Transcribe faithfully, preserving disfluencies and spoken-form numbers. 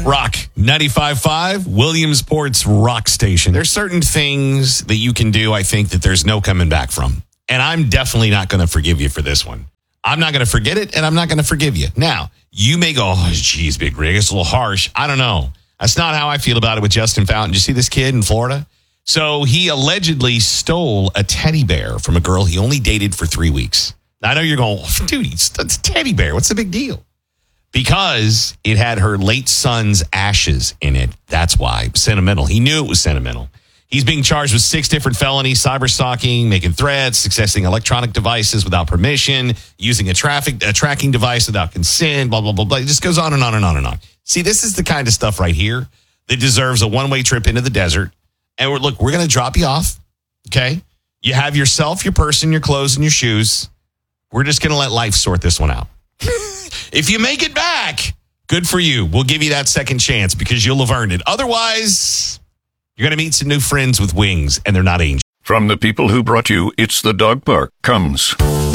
Rock ninety-five point five, Williamsport's rock station. There's certain things that you can do, I think, that there's no coming back from. And I'm definitely not going to forgive you for this one. I'm not going to forget it, and I'm not going to forgive you. Now, you may go, oh, geez, Big Rig, it's a little harsh. I don't know. That's not how I feel about it with Justin Fountain. Did you see this kid in Florida? So he allegedly stole a teddy bear from a girl he only dated for three weeks. Now, I know you're going, dude, it's a teddy bear. What's the big deal? Because it had her late son's ashes in it. That's why. Sentimental. He knew it was sentimental. He's being charged with six different felonies: cyber stalking, making threats, accessing electronic devices without permission, using a traffic a tracking device without consent, blah, blah, blah, blah. It just goes on and on and on and on. See, this is the kind of stuff right here that deserves a one-way trip into the desert. And we're, look, we're going to drop you off, okay? You have yourself, your person, your clothes, and your shoes. We're just going to let life sort this one out. If you make it back, good for you. We'll give you that second chance because you'll have earned it. Otherwise, you're going to meet some new friends with wings, and they're not angels. From the people who brought you It's the Dog Park comes